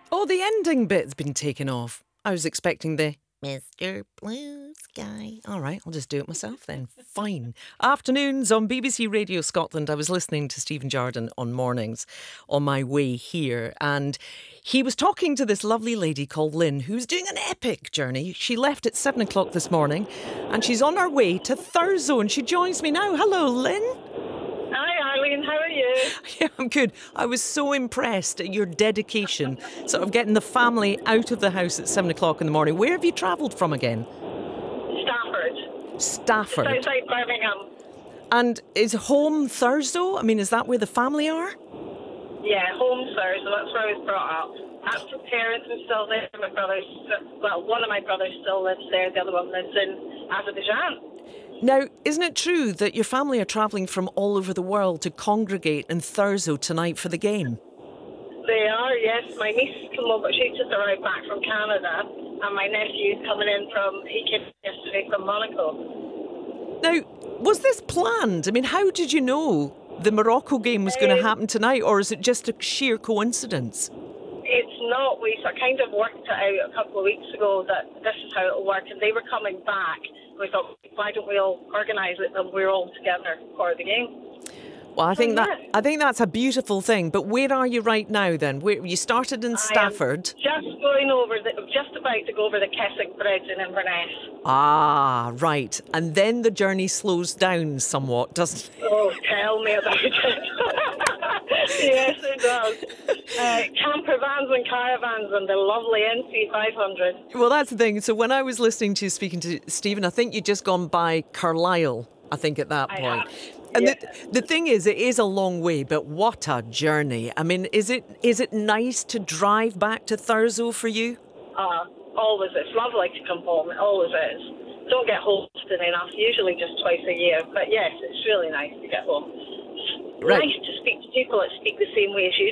Oh, the ending bit's been taken off. I was expecting the Mr. Blue Sky. All right, I'll just do it myself then. Fine. Afternoons on BBC Radio Scotland. I was listening to Stephen Jardine on mornings on my way here, and he was talking to this lovely lady called Lynn, who's doing an epic journey. She left at 7 o'clock this morning, and she's on her way to Thurso, and she joins me now. Hello, Lynn. Hi, Arlene. How are you? Yeah, I'm good. I was so impressed at your dedication, sort of getting the family out of the house at 7 o'clock in the morning. Where have you travelled from again? Stafford. Stafford. Just outside Birmingham. And is home Thurso? I mean, is that where the family are? Yeah, home Thursday. That's where I was brought up. My parents are still there. My brothers, well, one of my brothers still lives there. The other one lives in Azerbaijan. Now, isn't it true that your family are travelling from all over the world to congregate in Thurso tonight for the game? They are, yes. My niece has come over. She just arrived back from Canada. And my nephew's coming in he came yesterday from Monaco. Now, was this planned? I mean, how did you know the Morocco game was going to happen tonight, or is it just a sheer coincidence? It's not. We kind of worked it out a couple of weeks ago that this is how it'll work, and they were coming back. We thought, why don't we all organise it and we're all together for the game? Well, I think that's a beautiful thing. But where are you right now then? Where you started in Stafford? Just going over just about to go over the Keswick Bridge in Inverness. Ah, right. And then the journey slows down somewhat, doesn't it? Oh, tell me about it. Yes, it does. Camper vans and caravans and the lovely NC500. Well, that's the thing. So when I was listening to you speaking to Stephen, I think you'd just gone by Carlisle, I think, at that point. And yeah. the thing is, it is a long way, but what a journey. I mean, is it nice to drive back to Thurso for you? Always. It's lovely to come home. It always is. Don't get home often enough, usually just twice a year. But yes, it's really nice to get home. Right. Nice to speak to people that speak the same way as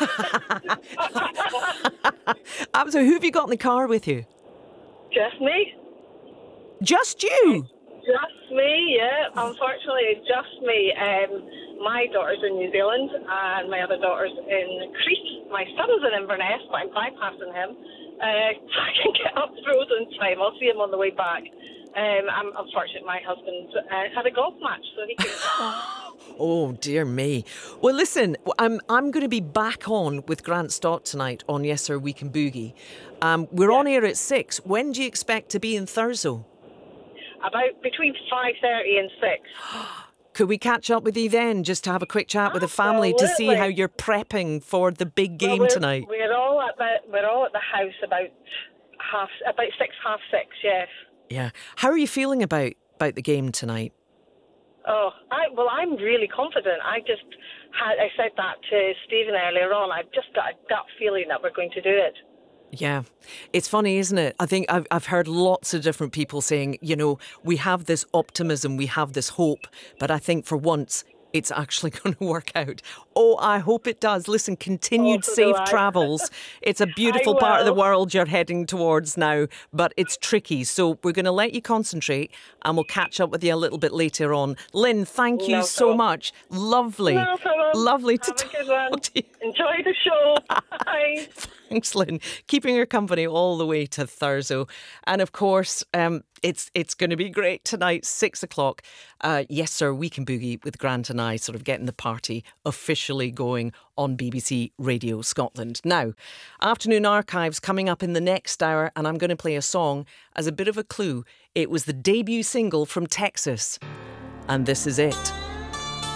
you do. So who have you got in the car with you? Just me. Just you? Just me, yeah. Unfortunately, it's just me. My daughter's in New Zealand and my other daughter's in Crete. My son's in Inverness, but I'm bypassing him. So I can get up frozen time. I'll see him on the way back. I'm unfortunate my husband had a golf match, so he couldn't. Oh, dear me. Well, listen, I'm going to be back on with Grant Stott tonight on Yes Sir, We Can Boogie. We're on air at 6. When do you expect to be in Thurso? About between 5:30 and 6. Could we catch up with you then, just to have a quick chat with the family to see how you're prepping for the big game tonight? We're all at the house about 6:30, yes. Yeah. How are you feeling about the game tonight? Oh, I'm really confident. I said that to Stephen earlier on. I've just got a gut feeling that we're going to do it. Yeah. It's funny, isn't it? I think I've heard lots of different people saying, we have this optimism, we have this hope, but I think for once it's actually going to work out. Oh, I hope it does. Listen, continued safe travels. It's a beautiful part of the world you're heading towards now, but it's tricky. So we're going to let you concentrate and we'll catch up with you a little bit later on. Lynn, thank you so much. Lovely. No problem. Lovely to talk to you. Enjoy the show. Bye. Thanks, Lynn. Keeping her company all the way to Thurso. And of course, it's going to be great tonight, 6 o'clock. Yes, Sir, We Can Boogie with Grant and I, sort of getting the party officially going on BBC Radio Scotland. Now, Afternoon Archives coming up in the next hour, and I'm going to play a song as a bit of a clue. It was the debut single from Texas, and this is it.